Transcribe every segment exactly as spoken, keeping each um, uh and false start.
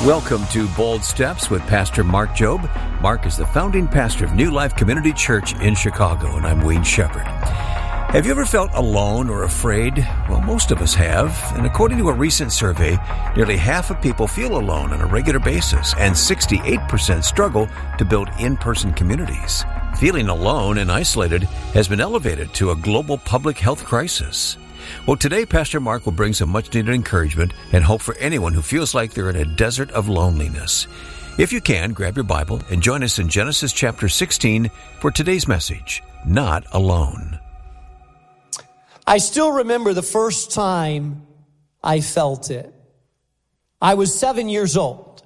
Welcome to Bold Steps with Pastor Mark Jobe. Mark is the founding pastor of New Life Community Church in Chicago, and I'm Wayne Shepherd. Have you ever felt alone or afraid? Well, most of us have, and according to a recent survey, nearly half of people feel alone on a regular basis, and sixty-eight percent struggle to build in-person communities. Feeling alone and isolated has been elevated to a global public health crisis. Well, today, Pastor Mark will bring some much-needed encouragement and hope for anyone who feels like they're in a desert of loneliness. If you can, grab your Bible and join us in Genesis chapter sixteen for today's message, Not Alone. I still remember the first time I felt it. I was seven years old.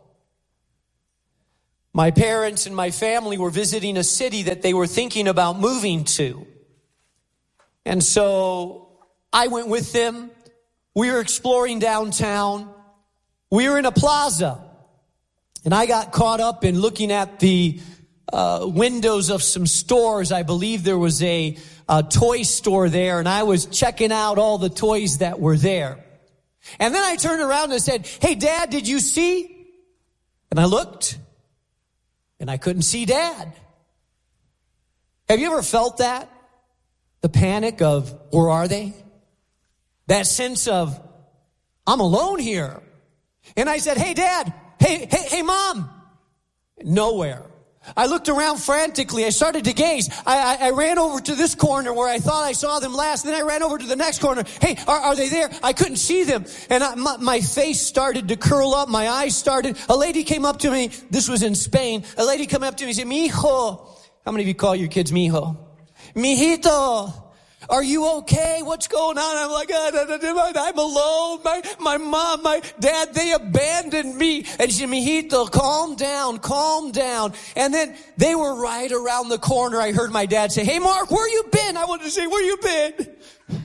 My parents and my family were visiting a city that they were thinking about moving to. And so I went with them. We were exploring downtown. We were in a plaza. And I got caught up in looking at the uh, windows of some stores. I believe there was a, a toy store there, and I was checking out all the toys that were there. And then I turned around and said, "Hey, Dad, did you see?" And I looked, and I couldn't see Dad. Have you ever felt that? The panic of, where are they? That sense of, I'm alone here. And I said, "Hey, Dad, hey, hey, hey, Mom." Nowhere. I looked around frantically. I started to gaze. I, I, I ran over to this corner where I thought I saw them last. Then I ran over to the next corner. Hey, are, are they there? I couldn't see them. And I, my, my face started to curl up. My eyes started. A lady came up to me. This was in Spain. A lady came up to me and said, "Mijo." How many of you call your kids mijo? "Mijito, are you okay? What's going on?" I'm like, oh, I'm alone. My, my mom, my dad, they abandoned me. And she said, "Mijito, calm down, calm down." And then they were right around the corner. I heard my dad say, "Hey, Mark, where you been?" I wanted to say, "Where you been?"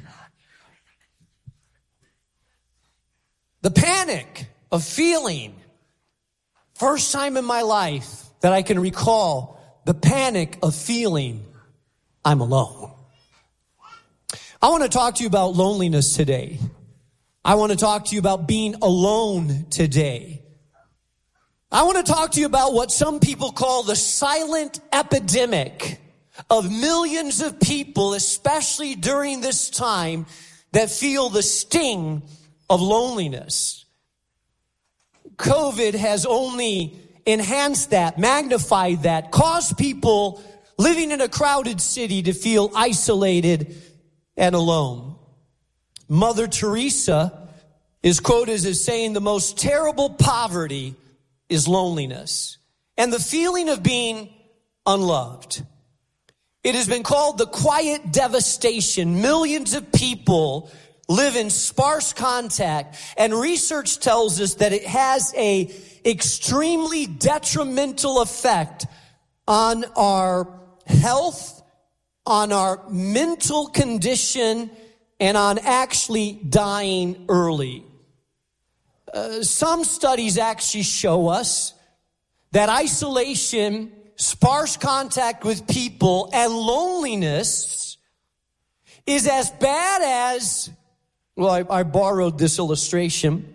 The panic of feeling, first time in my life that I can recall, the panic of feeling I'm alone. I want to talk to you about loneliness today. I want to talk to you about being alone today. I want to talk to you about what some people call the silent epidemic of millions of people, especially during this time, that feel the sting of loneliness. COVID has only enhanced that, magnified that, caused people living in a crowded city to feel isolated and alone. Mother Teresa is quoted as saying the most terrible poverty is loneliness and the feeling of being unloved. It has been called the quiet devastation. Millions of people live in sparse contact, and research tells us that it has a extremely detrimental effect on our health, on our mental condition, and on actually dying early. Uh, some studies actually show us that isolation, sparse contact with people, and loneliness is as bad as, well, I, I borrowed this illustration.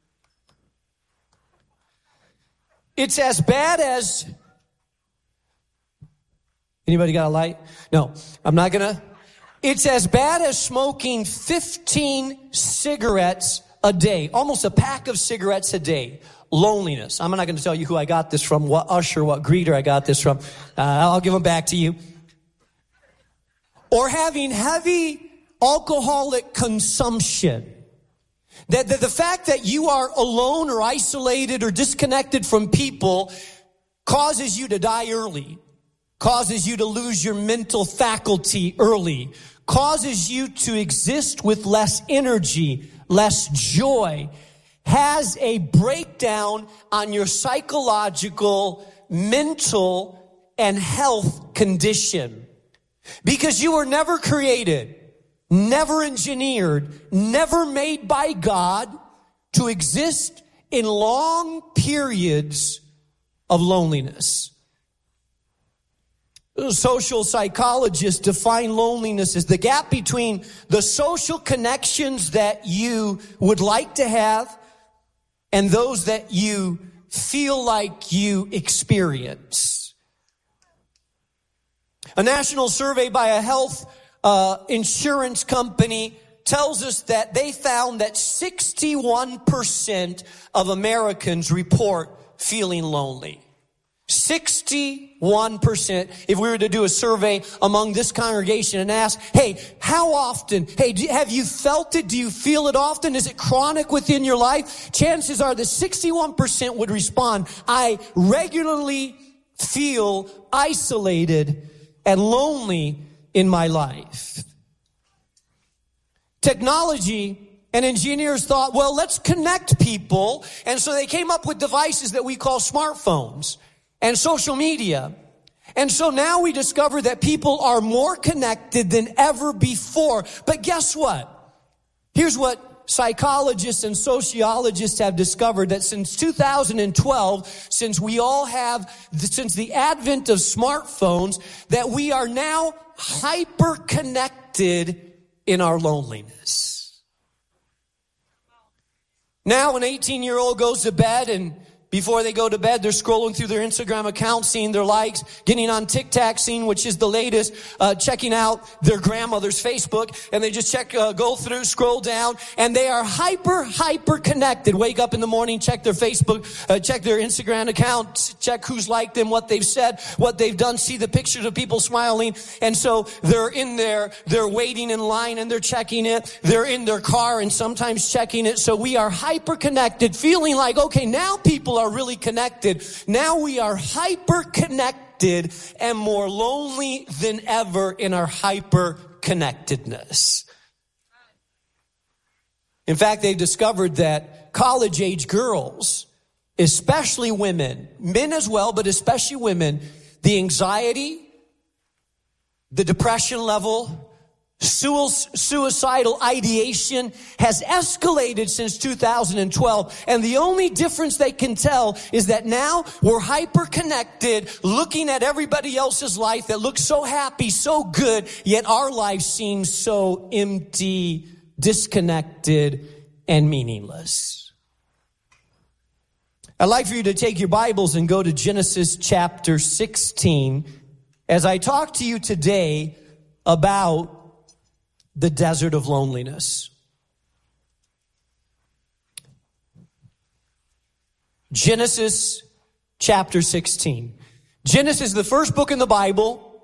It's as bad as, anybody got a light? No, I'm not gonna. It's as bad as smoking fifteen cigarettes a day, almost a pack of cigarettes a day. Loneliness. I'm not going to tell you who I got this from, what usher, what greeter I got this from. Uh, I'll give them back to you. Or having heavy alcoholic consumption. That, that the fact that you are alone or isolated or disconnected from people causes you to die early. Causes you to lose your mental faculty early, causes you to exist with less energy, less joy, has a breakdown on your psychological, mental, and health condition. Because you were never created, never engineered, never made by God to exist in long periods of loneliness. Social psychologists define loneliness as the gap between the social connections that you would like to have and those that you feel like you experience? A national survey by a health uh, insurance company tells us that they found that sixty-one percent of Americans report feeling lonely. sixty-one percent. If we were to do a survey among this congregation and ask, hey, how often, hey, do, have you felt it? Do you feel it often? Is it chronic within your life? Chances are that sixty-one percent would respond, I regularly feel isolated and lonely in my life. Technology and engineers thought, well, let's connect people. And so they came up with devices that we call smartphones and social media. And so now we discover that people are more connected than ever before. But guess what? Here's what psychologists and sociologists have discovered, that since two thousand twelve, since we all have, since the advent of smartphones, that we are now hyper-connected in our loneliness. Now an eighteen-year-old goes to bed, and before they go to bed, they're scrolling through their Instagram account, seeing their likes, getting on TikTok, seeing which is the latest, uh, checking out their grandmother's Facebook, and they just check, uh, go through, scroll down, and they are hyper, hyper connected. Wake up in the morning, check their Facebook, uh, check their Instagram account, check who's liked them, what they've said, what they've done, see the pictures of people smiling, and so they're in there, they're waiting in line, and they're checking it, they're in their car, and sometimes checking it, so we are hyper connected, feeling like, okay, now people are really connected. Now we are hyper connected and more lonely than ever in our hyper connectedness. In fact, they've discovered that college age girls, especially women, men as well, but especially women, the anxiety, the depression level, suicidal ideation has escalated since two thousand twelve. And the only difference they can tell is that now we're hyper connected, looking at everybody else's life that looks so happy, so good, yet our life seems so empty, disconnected, and meaningless. I'd like for you to take your Bibles and go to Genesis chapter sixteen as I talk to you today about the desert of loneliness. Genesis chapter sixteen. Genesis is the first book in the Bible,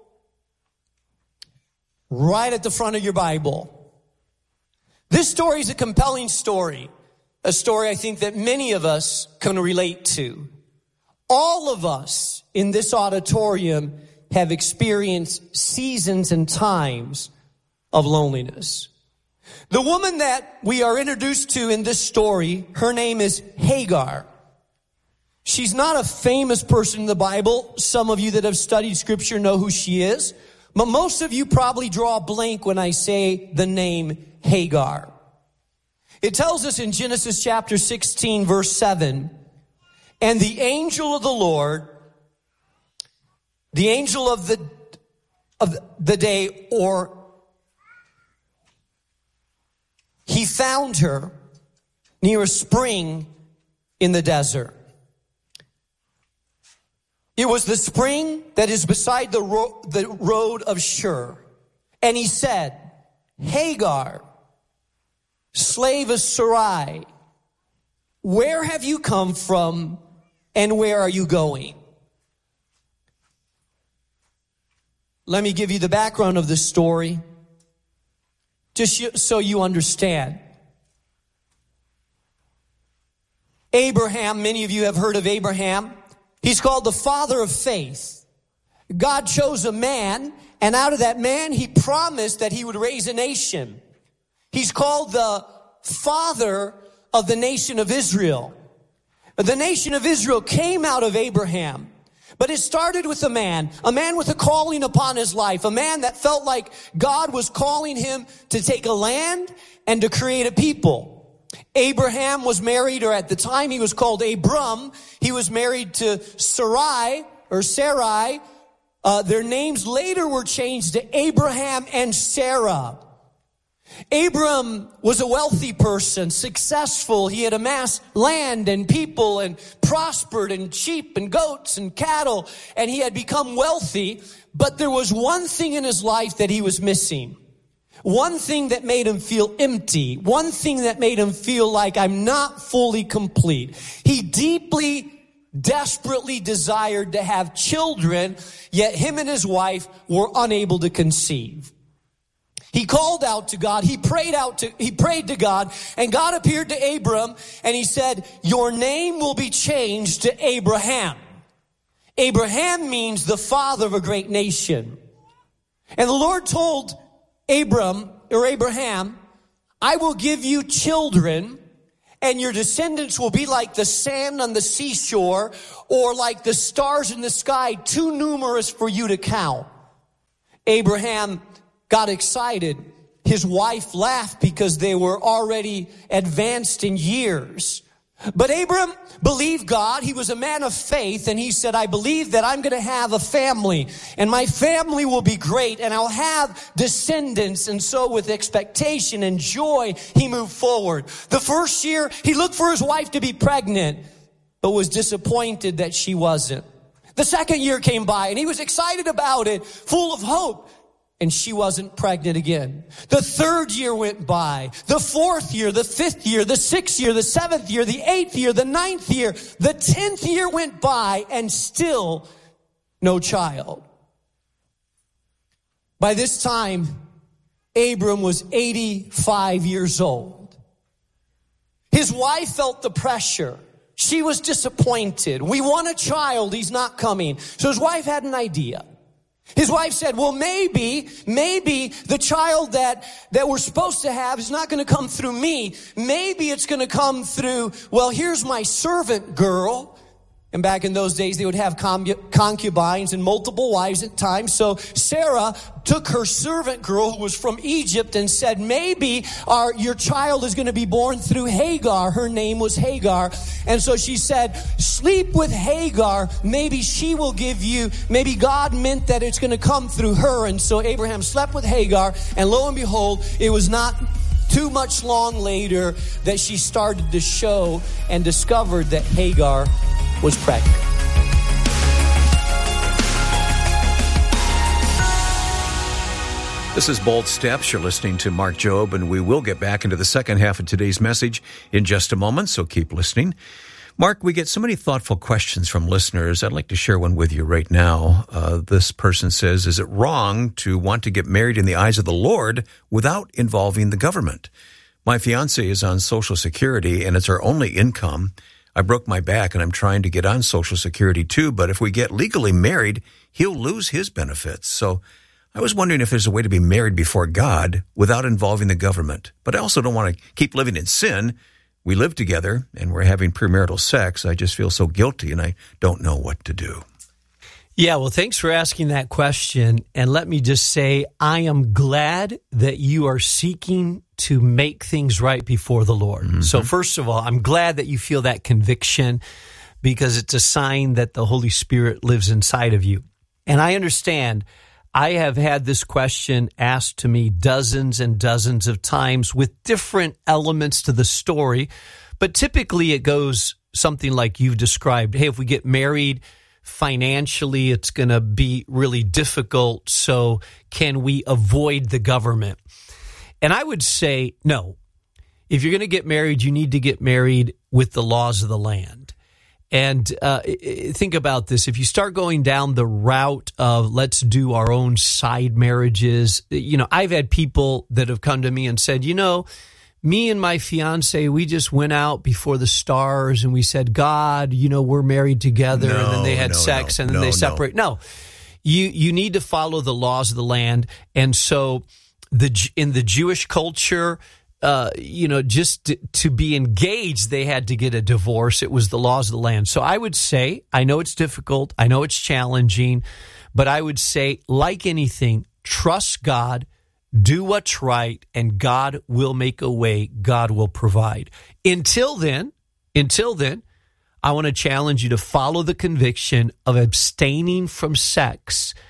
right at the front of your Bible. This story is a compelling story, a story I think that many of us can relate to. All of us in this auditorium have experienced seasons and times of loneliness. The woman that we are introduced to in this story, her name is Hagar. She's not a famous person in the Bible. Some of you that have studied scripture know who she is. But most of you probably draw a blank when I say the name Hagar. It tells us in Genesis chapter sixteen, verse seven, and the angel of the Lord, the angel of the, of the day, or he found her near a spring in the desert. It was the spring that is beside the, ro- the road of Shur. And he said, Hagar, slave of Sarai, where have you come from and where are you going? Let me give you the background of this story, just so you understand. Abraham, many of you have heard of Abraham. He's called the father of faith. God chose a man, and out of that man, he promised that he would raise a nation. He's called the father of the nation of Israel. The nation of Israel came out of Abraham. But it started with a man, a man with a calling upon his life, a man that felt like God was calling him to take a land and to create a people. Abraham was married, or at the time he was called Abram. He was married to Sarai, or Sarai. Uh, their names later were changed to Abraham and Sarah. Abram was a wealthy person, successful. He had amassed land and people and prospered and sheep and goats and cattle, and he had become wealthy. But there was one thing in his life that he was missing. One thing that made him feel empty. One thing that made him feel like I'm not fully complete. He deeply, desperately desired to have children, yet him and his wife were unable to conceive. He called out to God. He prayed out to, he prayed to God, and God appeared to Abram, and he said, your name will be changed to Abraham. Abraham means the father of a great nation. And the Lord told Abram, or Abraham, I will give you children, and your descendants will be like the sand on the seashore, or like the stars in the sky, too numerous for you to count. Abraham got excited. His wife laughed because they were already advanced in years. But Abram believed God. He was a man of faith, and he said, I believe that I'm going to have a family, and my family will be great, and I'll have descendants. And so with expectation and joy, he moved forward. The first year, he looked for his wife to be pregnant, but was disappointed that she wasn't. The second year came by, and he was excited about it, full of hope. And she wasn't pregnant again. The third year went by. The fourth year, the fifth year, the sixth year, the seventh year, the eighth year, the ninth year, the tenth year went by, and still no child. By this time, Abram was eighty-five years old. His wife felt the pressure. She was disappointed. We want a child. He's not coming. So his wife had an idea. His wife said, well, maybe, maybe the child that, that we're supposed to have is not going to come through me. Maybe it's going to come through, well, here's my servant girl. And back in those days, they would have concubines and multiple wives at times. So Sarah took her servant girl, who was from Egypt, and said, maybe our, your child is going to be born through Hagar. Her name was Hagar. And so she said, sleep with Hagar. Maybe she will give you, maybe God meant that it's going to come through her. And so Abraham slept with Hagar, and lo and behold, it was not too much long later that she started to show and discovered that Hagar was pregnant. This is Bold Steps. You're listening to Mark Jobe, and we will get back into the second half of today's message in just a moment, so keep listening. Mark, we get so many thoughtful questions from listeners. I'd like to share one with you right now. Uh, this person says, is it wrong to want to get married in the eyes of the Lord without involving the government? My fiance is on Social Security, and it's our only income. I broke my back, and I'm trying to get on Social Security too, but if we get legally married, he'll lose his benefits. So I was wondering if there's a way to be married before God without involving the government. But I also don't want to keep living in sin. We live together, and we're having premarital sex. I just feel so guilty, and I don't know what to do. Yeah, well, thanks for asking that question. And let me just say, I am glad that you are seeking to make things right before the Lord. Mm-hmm. So first of all, I'm glad that you feel that conviction, because it's a sign that the Holy Spirit lives inside of you. And I understand, I have had this question asked to me dozens and dozens of times with different elements to the story, but typically it goes something like you've described. Hey, if we get married, financially, it's going to be really difficult. So can we avoid the government? And I would say, no. If you're going to get married, you need to get married with the laws of the land. And uh, think about this. If you start going down the route of let's do our own side marriages, you know, I've had people that have come to me and said, you know, me and my fiance, we just went out before the stars and we said, God, you know, we're married together. No, and then they had no, sex no, and then no, they separate. No. no, you you need to follow the laws of the land. And so the in the Jewish culture, uh, you know, just to, to be engaged, they had to get a divorce. It was the laws of the land. So I would say, I know it's difficult. I know it's challenging, but I would say, like anything, trust God. Do what's right, and God will make a way. God will provide. Until then, until then, I want to challenge you to follow the conviction of abstaining from sex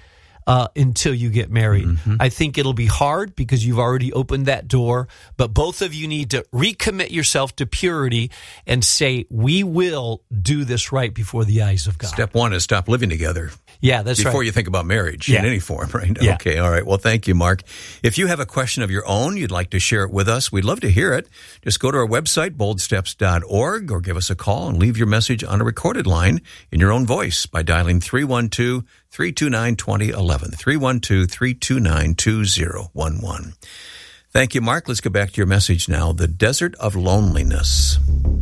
uh, until you get married. Mm-hmm. I think it'll be hard because you've already opened that door, but both of you need to recommit yourself to purity and say, we will do this right before the eyes of God. Step one is stop living together. Yeah, that's Before right. you think about marriage Yeah. in any form, right? Yeah. Okay, all right. Well, thank you, Mark. If you have a question of your own, you'd like to share it with us, we'd love to hear it. Just go to our website, bold steps dot org, or give us a call and leave your message on a recorded line in your own voice by dialing three one two, three two nine, two zero one one, three one two, three two nine, two zero one one. Thank you, Mark. Let's get back to your message now, the desert of loneliness.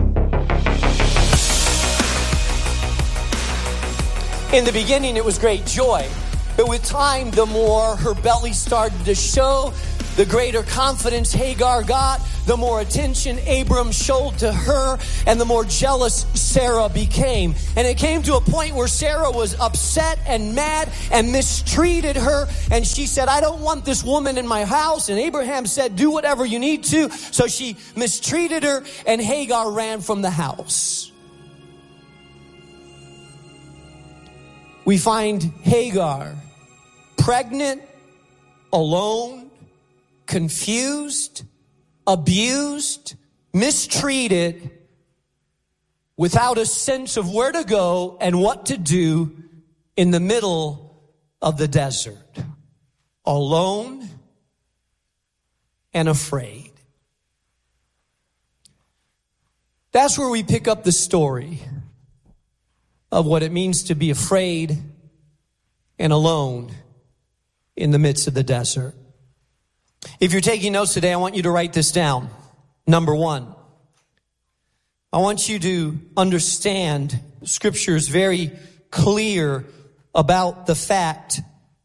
In the beginning, it was great joy. But with time, the more her belly started to show, the greater confidence Hagar got, the more attention Abram showed to her, and the more jealous Sarah became. And it came to a point where Sarah was upset and mad and mistreated her. And she said, I don't want this woman in my house. And Abraham said, do whatever you need to. So she mistreated her, and Hagar ran from the house. We find Hagar pregnant, alone, confused, abused, mistreated, without a sense of where to go and what to do in the middle of the desert. Alone and afraid. That's where we pick up the story of what it means to be afraid and alone in the midst of the desert. If you're taking notes today, I want you to write this down. Number one, I want you to understand Scripture is very clear about the fact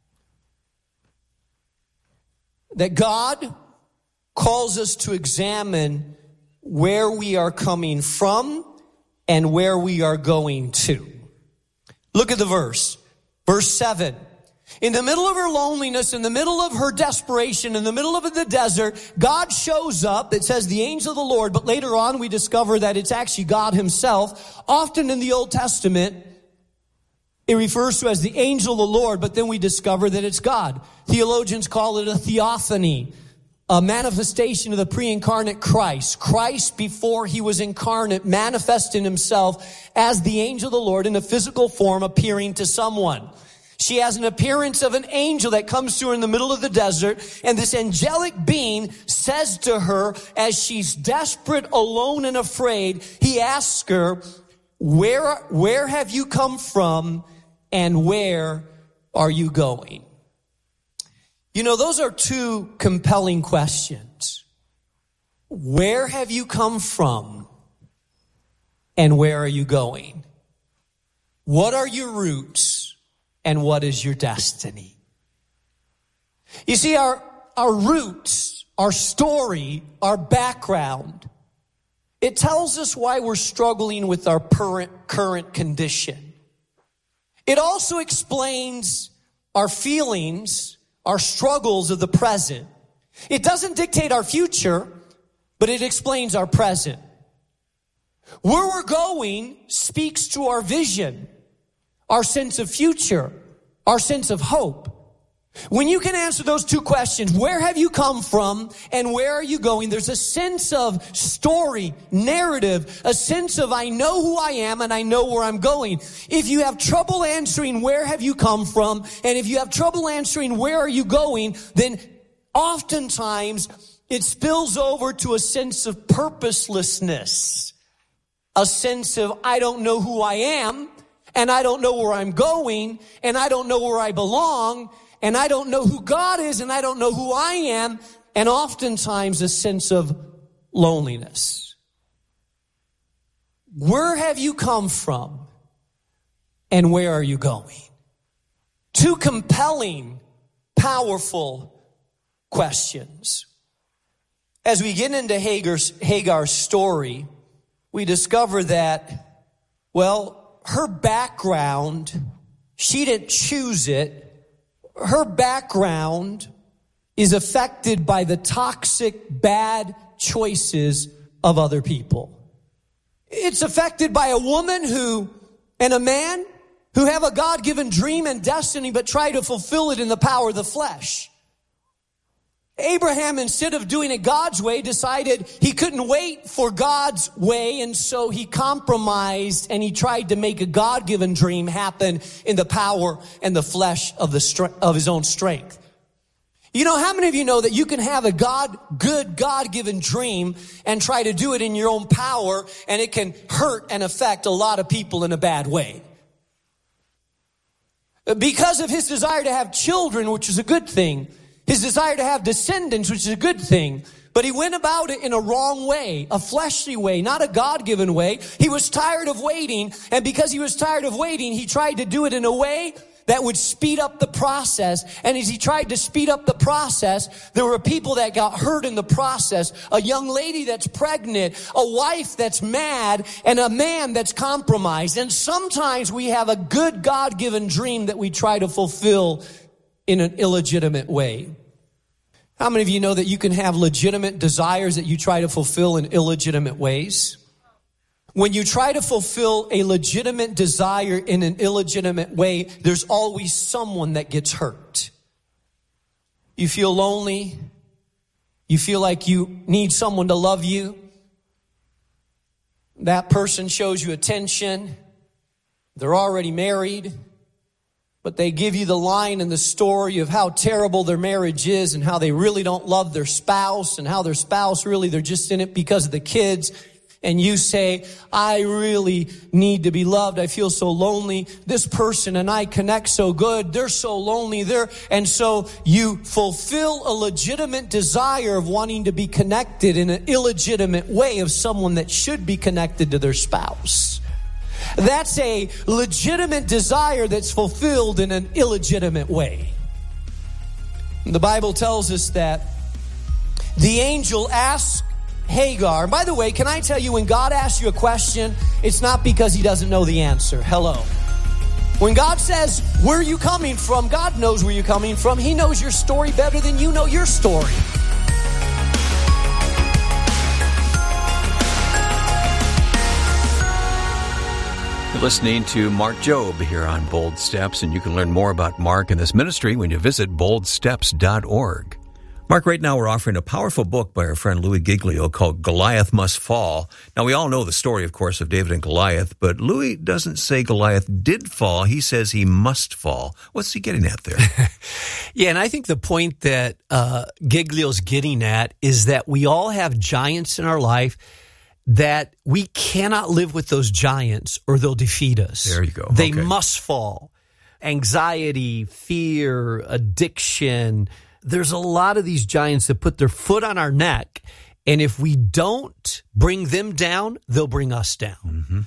that God calls us to examine where we are coming from and where we are going to. Look at the verse. Verse seven. In the middle of her loneliness, in the middle of her desperation, in the middle of the desert, God shows up. It says the angel of the Lord, but later on we discover that it's actually God himself. Often in the Old Testament, it refers to as the angel of the Lord, but then we discover that it's God. Theologians call it a theophany, a manifestation of the pre-incarnate Christ. Christ, before he was incarnate, manifested himself as the angel of the Lord in a physical form, appearing to someone. She has an appearance of an angel that comes to her in the middle of the desert, and this angelic being says to her, as she's desperate, alone, and afraid, he asks her, where, where have you come from, and where are you going? You know, those are two compelling questions. Where have you come from, and where are you going? What are your roots, and what is your destiny? You see, our, our roots, our story, our background, it tells us why we're struggling with our current, current condition. It also explains our feelings, our struggles of the present. It doesn't dictate our future, but it explains our present. Where we're going speaks to our vision, our sense of future, our sense of hope. When you can answer those two questions, where have you come from and where are you going? There's a sense of story, narrative, a sense of I know who I am and I know where I'm going. If you have trouble answering where have you come from, and if you have trouble answering where are you going, then oftentimes it spills over to a sense of purposelessness, a sense of I don't know who I am, and I don't know where I'm going, and I don't know where I belong, and I don't know who God is, and I don't know who I am, and oftentimes a sense of loneliness. Where have you come from, and where are you going? Two compelling, powerful questions. As we get into Hagar's, Hagar's story, we discover that, well, her background, she didn't choose it. Her background is affected by the toxic, bad choices of other people. It's affected by a woman who, and a man who have a God-given dream and destiny but try to fulfill it in the power of the flesh. Abraham, instead of doing it God's way, decided he couldn't wait for God's way, and so he compromised and he tried to make a God-given dream happen in the power and the flesh of the strength of his own strength. You know, how many of you know that you can have a God, good God-given dream and try to do it in your own power, and it can hurt and affect a lot of people in a bad way? Because of his desire to have children, which is a good thing, his desire to have descendants, which is a good thing, but he went about it in a wrong way, a fleshly way, not a God-given way. He was tired of waiting, and because he was tired of waiting, he tried to do it in a way that would speed up the process. And as he tried to speed up the process, there were people that got hurt in the process. A young lady that's pregnant, a wife that's mad, and a man that's compromised. And sometimes we have a good God-given dream that we try to fulfill in an illegitimate way. How many of you know that you can have legitimate desires that you try to fulfill in illegitimate ways? When you try to fulfill a legitimate desire in an illegitimate way, there's always someone that gets hurt. You feel lonely. You feel like you need someone to love you. That person shows you attention. They're already married, but they give you the line in the story of how terrible their marriage is and how they really don't love their spouse and how their spouse really, they're just in it because of the kids. And you say, I really need to be loved. I feel so lonely. This person and I connect so good. They're so lonely. They're, and so you fulfill a legitimate desire of wanting to be connected in an illegitimate way of someone that should be connected to their spouse. That's a legitimate desire that's fulfilled in an illegitimate way. The Bible tells us that the angel asked Hagar. And by the way, can I tell you, when God asks you a question, it's not because he doesn't know the answer. Hello. When God says, where are you coming from? God knows where you're coming from. He knows your story better than you know your story. You're listening to Mark Jobe here on Bold Steps, and you can learn more about Mark and this ministry when you visit bold steps dot org. Mark, right now we're offering a powerful book by our friend Louis Giglio called Goliath Must Fall. Now, we all know the story, of course, of David and Goliath, but Louis doesn't say Goliath did fall. He says he must fall. What's he getting at there? Yeah, and I think the point that uh, Giglio's getting at is that we all have giants in our life that we cannot live with those giants or they'll defeat us. There you go. They okay. must fall. Anxiety, fear, addiction. There's a lot of these giants that put their foot on our neck, and if we don't bring them down, they'll bring us down. Mm-hmm.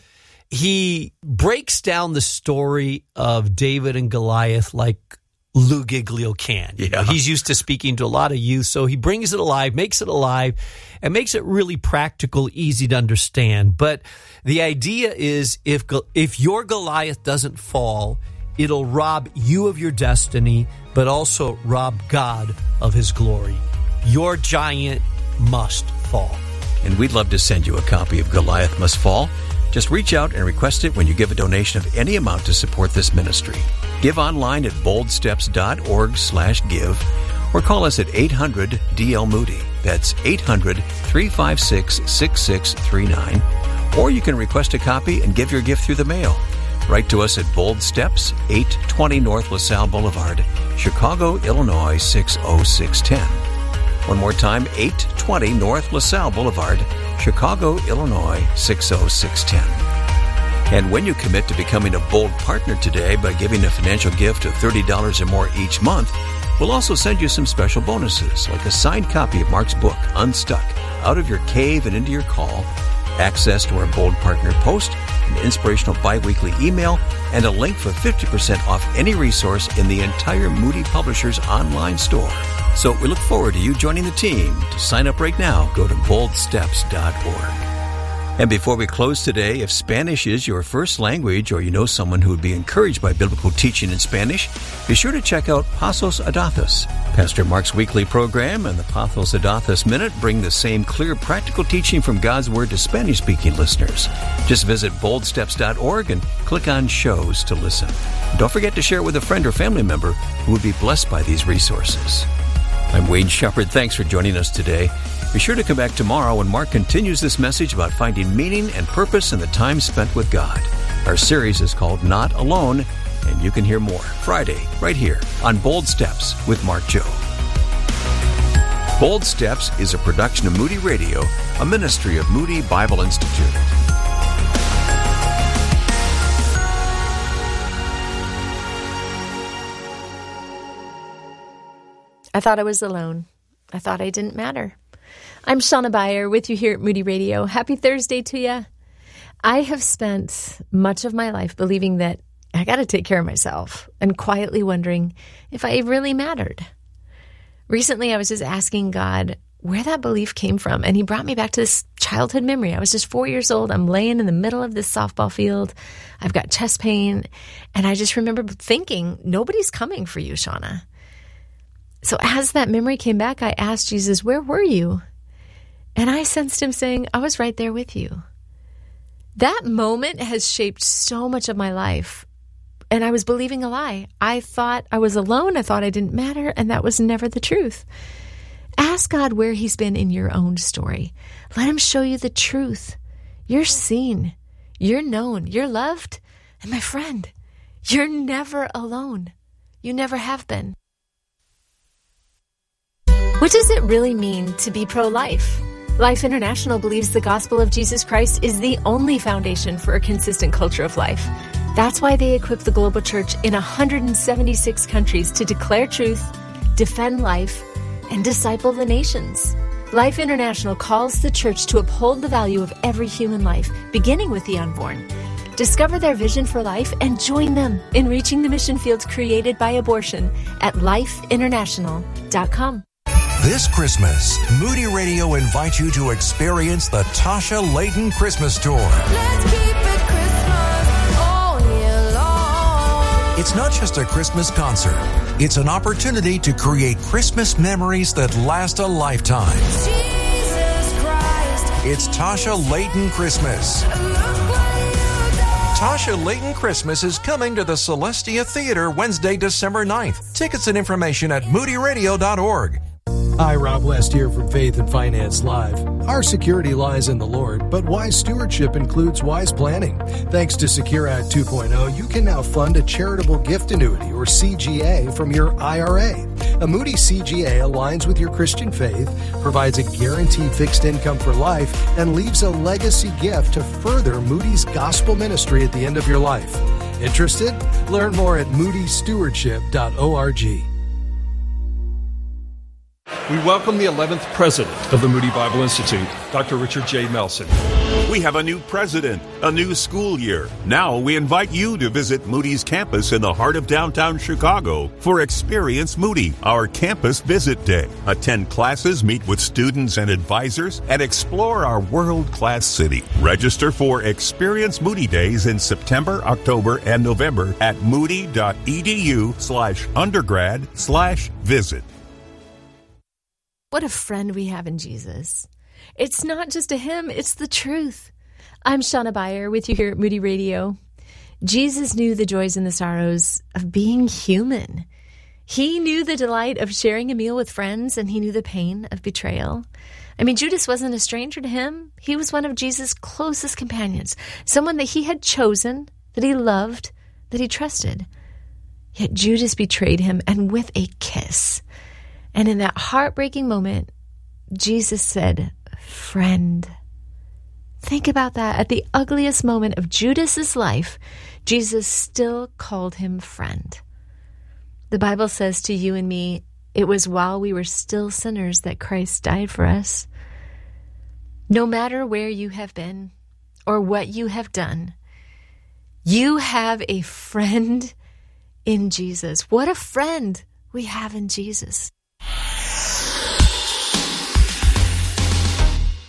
He breaks down the story of David and Goliath like Lou Giglio can. Yeah. You know, he's used to speaking to a lot of youth, so he brings it alive, makes it alive, and makes it really practical, easy to understand. But the idea is if if your Goliath doesn't fall, it'll rob you of your destiny, but also rob God of his glory. Your giant must fall. And we'd love to send you a copy of Goliath Must Fall. Just reach out and request it when you give a donation of any amount to support this ministry. Give online at bold steps dot org slash give or call us at eight hundred D L Moody. That's eight hundred, three five six, six six three nine. Or you can request a copy and give your gift through the mail. Write to us at Bold Steps, eight twenty North LaSalle Boulevard, Chicago, Illinois, six oh six one oh. One more time, eight twenty North LaSalle Boulevard, Chicago, Illinois, six oh six one oh. And when you commit to becoming a Bold partner today by giving a financial gift of thirty dollars or more each month, we'll also send you some special bonuses, like a signed copy of Mark's book, Unstuck, Out of Your Cave and Into Your Call, access to our Bold Partner post, an inspirational bi-weekly email, and a link for fifty percent off any resource in the entire Moody Publishers online store. So we look forward to you joining the team. To sign up right now, go to bold steps dot org. And before we close today, if Spanish is your first language or you know someone who would be encouraged by biblical teaching in Spanish, be sure to check out Pasos Adathos. Pastor Mark's weekly program and the Pasos Adathos Minute bring the same clear, practical teaching from God's Word to Spanish-speaking listeners. Just visit bold steps dot org and click on Shows to listen. Don't forget to share it with a friend or family member who would be blessed by these resources. I'm Wayne Shepherd. Thanks for joining us today. Be sure to come back tomorrow when Mark continues this message about finding meaning and purpose in the time spent with God. Our series is called Not Alone, and you can hear more Friday right here on Bold Steps with Mark Jobe. Bold Steps is a production of Moody Radio, a ministry of Moody Bible Institute. I thought I was alone. I thought I didn't matter. I'm Shauna Beyer with you here at Moody Radio. Happy Thursday to you. I have spent much of my life believing that I got to take care of myself and quietly wondering if I really mattered. Recently, I was just asking God where that belief came from, and he brought me back to this childhood memory. I was just four years old. I'm laying in the middle of this softball field. I've got chest pain, and I just remember thinking, nobody's coming for you, Shauna. So as that memory came back, I asked Jesus, where were you? And I sensed him saying, I was right there with you. That moment has shaped so much of my life. And I was believing a lie. I thought I was alone. I thought I didn't matter. And that was never the truth. Ask God where he's been in your own story. Let him show you the truth. You're seen. You're known. You're loved. And my friend, you're never alone. You never have been. What does it really mean to be pro-life? Life International believes the gospel of Jesus Christ is the only foundation for a consistent culture of life. That's why they equip the global church in one hundred seventy-six countries to declare truth, defend life, and disciple the nations. Life International calls the church to uphold the value of every human life, beginning with the unborn. Discover their vision for life and join them in reaching the mission fields created by abortion at life international dot com. This Christmas, Moody Radio invites you to experience the Tasha Layton Christmas Tour. Let's keep it Christmas all year long. It's not just a Christmas concert. It's an opportunity to create Christmas memories that last a lifetime. Jesus Christ. It's Tasha Layton Christmas. Look what you done. Tasha Layton Christmas is coming to the Celestia Theater Wednesday, December ninth. Tickets and information at moody radio dot org. Hi, Rob West here from Faith and Finance Live. Our security lies in the Lord, but wise stewardship includes wise planning. Thanks to Secure Act two point oh, you can now fund a charitable gift annuity, or C G A, from your I R A. A Moody C G A aligns with your Christian faith, provides a guaranteed fixed income for life, and leaves a legacy gift to further Moody's gospel ministry at the end of your life. Interested? Learn more at moody stewardship dot org. We welcome the eleventh president of the Moody Bible Institute, Doctor Richard J. Melson. We have a new president, a new school year. Now we invite you to visit Moody's campus in the heart of downtown Chicago for Experience Moody, our campus visit day. Attend classes, meet with students and advisors, and explore our world-class city. Register for Experience Moody Days in September, October, and November at moody.edu slash undergrad slash visit. What a friend we have in Jesus. It's not just a hymn, it's the truth. I'm Shauna Beyer with you here at Moody Radio. Jesus knew the joys and the sorrows of being human. He knew the delight of sharing a meal with friends, and he knew the pain of betrayal. I mean, Judas wasn't a stranger to him. He was one of Jesus' closest companions, someone that he had chosen, that he loved, that he trusted. Yet Judas betrayed him, and with a kiss. And in that heartbreaking moment, Jesus said, friend. Think about that. At the ugliest moment of Judas's life, Jesus still called him friend. The Bible says to you and me, it was while we were still sinners that Christ died for us. No matter where you have been or what you have done, you have a friend in Jesus. What a friend we have in Jesus.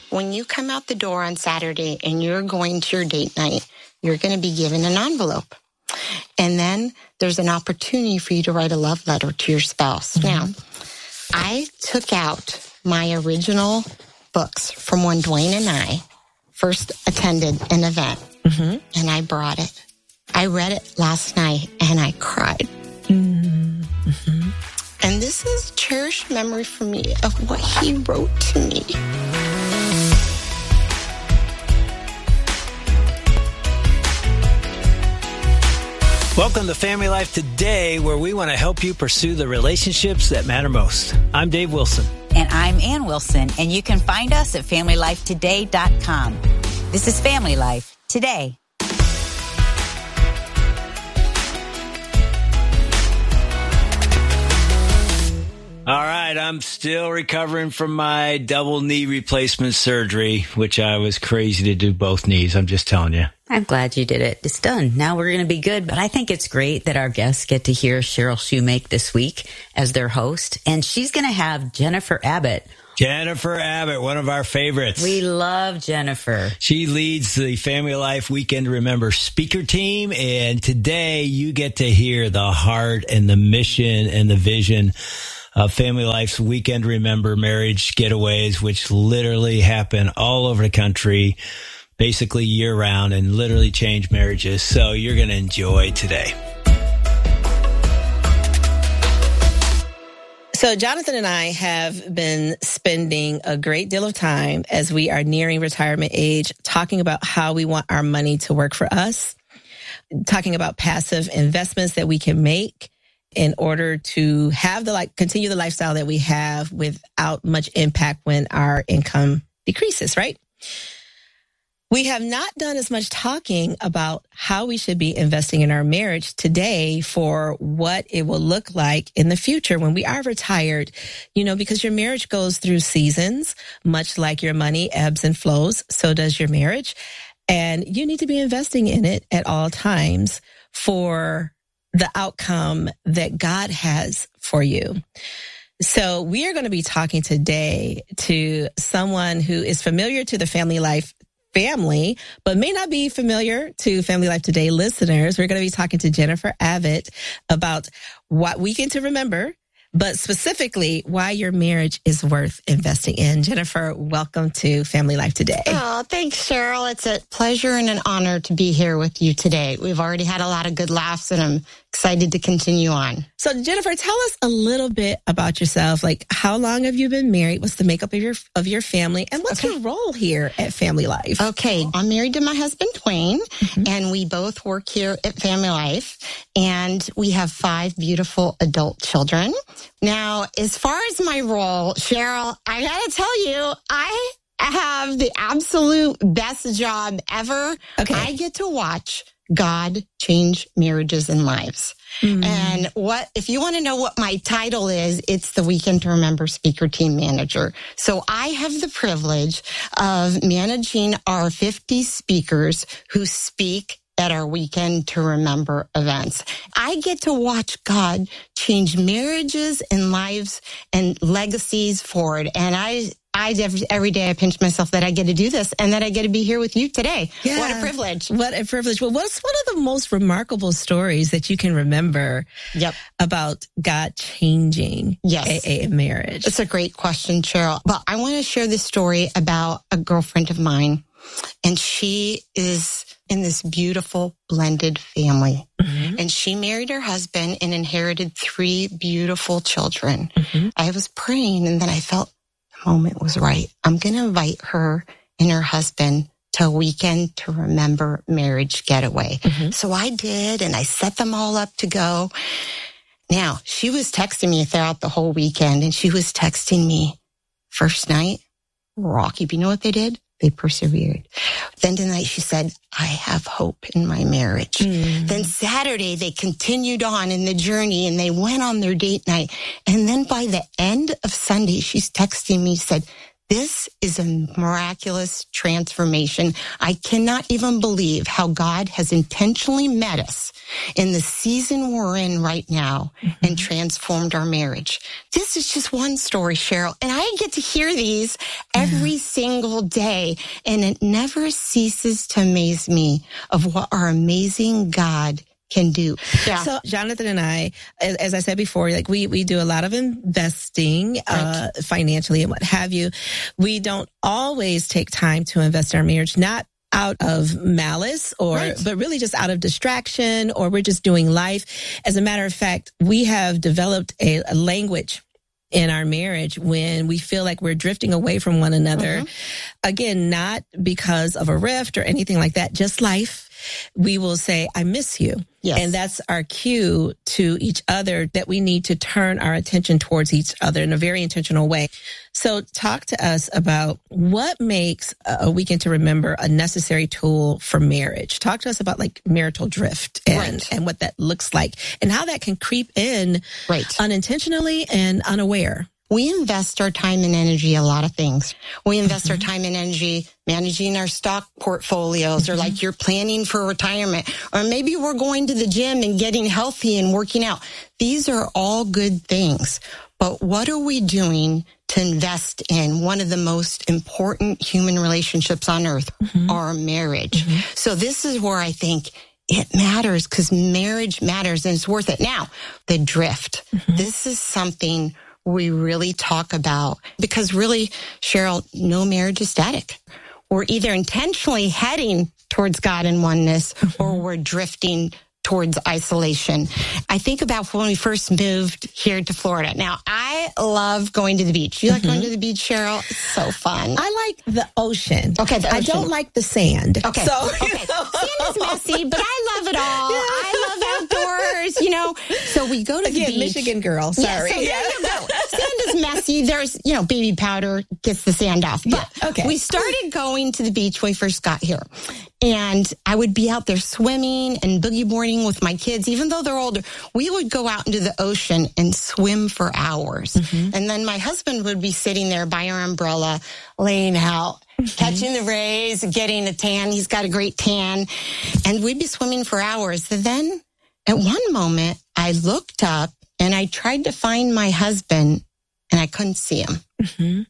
when you come out the door on Saturday and you're going to your date night, you're going to be given an envelope. And then there's an opportunity for you to write a love letter to your spouse. Mm-hmm. Now, I took out my original books from when Dwayne and I first attended an event, mm-hmm. and I brought it. I read it last night, and I cried. Mm-hmm. And this is a cherished memory for me of what he wrote to me. Welcome to Family Life Today, where we want to help you pursue the relationships that matter most. I'm Dave Wilson. And I'm Ann Wilson, and you can find us at family life today dot com. This is Family Life Today. All right, I'm still recovering from my double knee replacement surgery, which I was crazy to do both knees. I'm just telling you. I'm glad you did it. It's done. Now we're going to be good. But I think it's great that our guests get to hear Cheryl Shoemake this week as their host. And she's going to have Jennifer Abbott. Jennifer Abbott, one of our favorites. We love Jennifer. She leads the Family Life Weekend to Remember speaker team. And today you get to hear the heart and the mission and the vision of Family Life's Weekend Remember marriage getaways, which literally happen all over the country, basically year round, and literally change marriages. So you're going to enjoy today. So Jonathan and I have been spending a great deal of time as we are nearing retirement age, talking about how we want our money to work for us, talking about passive investments that we can make in order to have the like continue the lifestyle that we have without much impact when our income decreases, right? We have not done as much talking about how we should be investing in our marriage today for what it will look like in the future when we are retired, you know, because your marriage goes through seasons, much like your money ebbs and flows. So does your marriage. And you need to be investing in it at all times for the outcome that God has for you. So we are going to be talking today to someone who is familiar to the Family Life family, but may not be familiar to Family Life Today listeners. We're going to be talking to Jennifer Abbott about what Weekend to Remember, but specifically why your marriage is worth investing in. Jennifer, welcome to Family Life Today. Oh, thanks, Cheryl. It's a pleasure and an honor to be here with you today. We've already had a lot of good laughs, and I'm excited to continue on. So, Jennifer, tell us a little bit about yourself. Like, how long have you been married? What's the makeup of your of your family? And what's okay. your role here at Family Life? Okay, I'm married to my husband, Dwayne, mm-hmm. and we both work here at Family Life, and we have five beautiful adult children. Now, as far as my role, Cheryl, I gotta tell you, I have the absolute best job ever. Okay. I get to watch God change marriages and lives. Mm. And what, if you want to know what my title is, it's the Weekend to Remember Speaker Team Manager. So I have the privilege of managing our fifty speakers who speak at our Weekend to Remember events. I get to watch God change marriages and lives and legacies forward. And I, I every, every day I pinch myself that I get to do this and that I get to be here with you today. Yeah. What a privilege. What a privilege. Well, what's one of the most remarkable stories that you can remember yep. about God changing yes. a, a marriage? It's a great question, Cheryl. But I want to share this story about a girlfriend of mine. And she is in this beautiful blended family. Mm-hmm. And she married her husband and inherited three beautiful children. Mm-hmm. I was praying, and then I felt the moment was right. I'm going to invite her and her husband to a Weekend to Remember marriage getaway. Mm-hmm. So I did, and I set them all up to go. Now, she was texting me throughout the whole weekend, and she was texting me first night, rocky. But you know what they did? They persevered. Then tonight she said, I have hope in my marriage. Mm. Then Saturday they continued on in the journey and they went on their date night. And then by the end of Sunday, she's texting me, said, This is a miraculous transformation. I cannot even believe how God has intentionally met us in the season we're in right now mm-hmm. and transformed our marriage. This is just one story, Cheryl, and I get to hear these every yeah. single day, and it never ceases to amaze me of what our amazing God can do. Yeah. So Jonathan and I, as, as I said before, like we, we do a lot of investing, right. uh, financially and what have you. We don't always take time to invest in our marriage, not out of malice or, right. but really just out of distraction, or we're just doing life. As a matter of fact, we have developed a, a language in our marriage when we feel like we're drifting away from one another. Mm-hmm. Again, not because of a rift or anything like that, just life. We will say, I miss you. Yes. And that's our cue to each other that we need to turn our attention towards each other in a very intentional way. So talk to us about what makes a Weekend to Remember a necessary tool for marriage. Talk to us about like marital drift and, right. and what that looks like and how that can creep in right. unintentionally and unaware. We invest our time and energy in a lot of things. We invest mm-hmm. our time and energy managing our stock portfolios mm-hmm. or like you're planning for retirement, or maybe we're going to the gym and getting healthy and working out. These are all good things. But what are we doing to invest in one of the most important human relationships on earth, mm-hmm. our marriage? Mm-hmm. So this is where I think it matters, because marriage matters and it's worth it. Now, the drift. Mm-hmm. This is something we really talk about, because really, Cheryl, no marriage is static. We're either intentionally heading towards God and oneness, mm-hmm. or we're drifting towards isolation. I think about when we first moved here to Florida. Now, I love going to the beach. You like mm-hmm. going to the beach, Cheryl? It's so fun. I like the ocean. Okay, the ocean. I don't like the sand. Okay, so, okay. Sand is messy, but I love it all. Yeah. I love outdoors, you know. So we go to Again, the beach. Michigan girl, sorry. Yeah, so yeah. there you go. Sand is messy. There's, you know, baby powder gets the sand off. But yeah, okay. we started going to the beach when we first got here. And I would be out there swimming and boogie boarding with my kids. Even though they're older, we would go out into the ocean and swim for hours. Mm-hmm. And then my husband would be sitting there by our umbrella, laying out, mm-hmm. catching the rays, getting a tan. He's got a great tan. And we'd be swimming for hours. And then at one moment, I looked up and I tried to find my husband and I couldn't see him. Mm-hmm.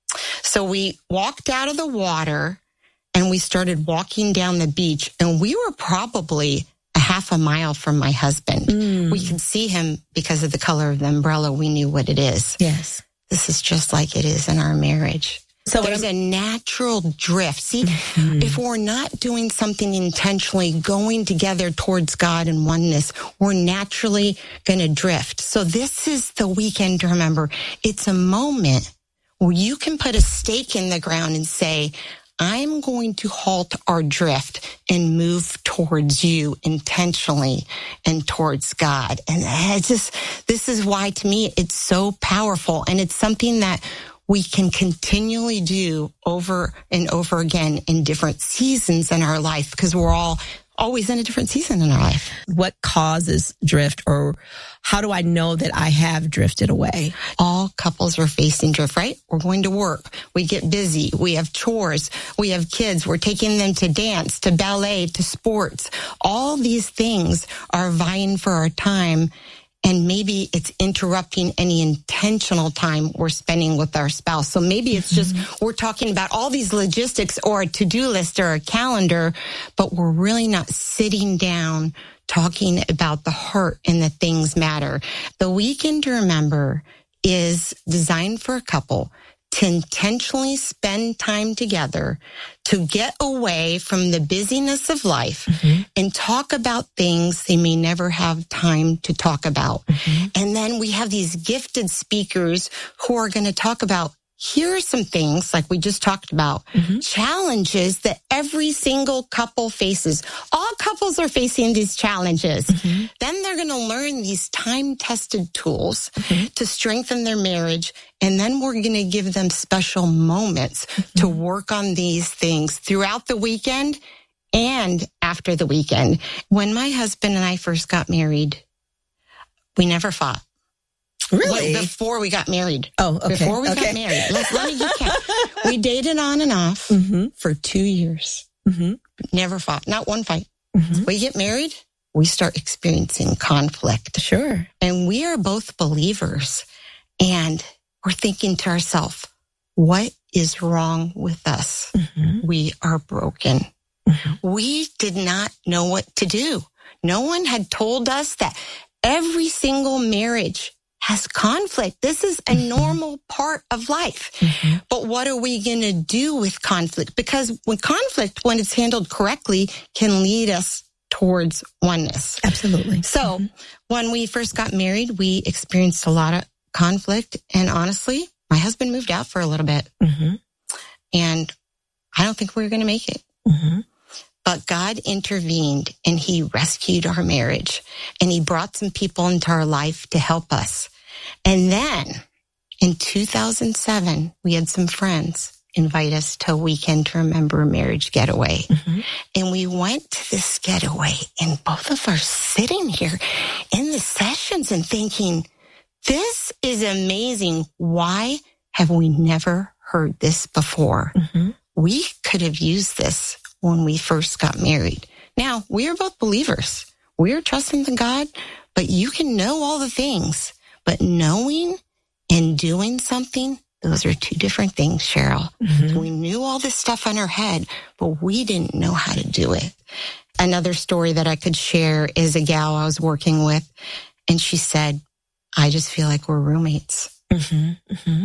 So we walked out of the water and we started walking down the beach, and we were probably a half a mile from my husband. Mm. We could see him because of the color of the umbrella. We knew what it is. Yes. This is just like it is in our marriage. So there's a natural drift. See, mm-hmm. if we're not doing something intentionally, going together towards God and oneness, we're naturally going to drift. So this is the weekend to remember. It's a moment where you can put a stake in the ground and say, I'm going to halt our drift and move towards you intentionally and towards God. And it's just, this is why to me it's so powerful. And it's something that we can continually do over and over again in different seasons in our life, because we're all always in a different season in our life. What causes drift, or how do I know that I have drifted away? All couples are facing drift, right? We're going to work. We get busy. We have chores. We have kids. We're taking them to dance, to ballet, to sports. All these things are vying for our time. And maybe it's interrupting any intentional time we're spending with our spouse. So maybe it's just, mm-hmm. we're talking about all these logistics or a to-do list or a calendar, but we're really not sitting down talking about the heart and the things matter. The weekend to remember is designed for a couple to intentionally spend time together, to get away from the busyness of life mm-hmm. and talk about things they may never have time to talk about. Mm-hmm. And then we have these gifted speakers who are going to talk about, here are some things like we just talked about, mm-hmm. challenges that every single couple faces. All couples are facing these challenges. Mm-hmm. Then they're going to learn these time-tested tools mm-hmm. to strengthen their marriage. And then we're going to give them special moments mm-hmm. to work on these things throughout the weekend and after the weekend. When my husband and I first got married, we never fought. Really? Well, before we got married. Oh, okay. Before we okay. got married. Let, let me get count. We dated on and off Mm-hmm. for two years. Mm-hmm. Never fought. Not one fight. Mm-hmm. We get married. We start experiencing conflict. Sure. And we are both believers. And we're thinking to ourselves, what is wrong with us? Mm-hmm. We are broken. Mm-hmm. We did not know what to do. No one had told us that every single marriage has conflict. This is a normal part of life. Mm-hmm. But what are we going to do with conflict? Because when conflict, when it's handled correctly, can lead us towards oneness. Absolutely. So mm-hmm. when we first got married, we experienced a lot of conflict. And honestly, my husband moved out for a little bit. Mm-hmm. And I don't think we were going to make it. Mm-hmm. But God intervened and he rescued our marriage and he brought some people into our life to help us. And then in two thousand seven, we had some friends invite us to a Weekend to Remember marriage getaway. Mm-hmm. And we went to this getaway and both of us sitting here in the sessions and thinking, this is amazing. Why have we never heard this before? Mm-hmm. We could have used this when we first got married. Now, we are both believers. We are trusting in God, but you can know all the things, but knowing and doing something, those are two different things, Cheryl. Mm-hmm. We knew all this stuff in our head, but we didn't know how to do it. Another story that I could share is a gal I was working with, and she said, I just feel like we're roommates. Mm-hmm. Mm-hmm.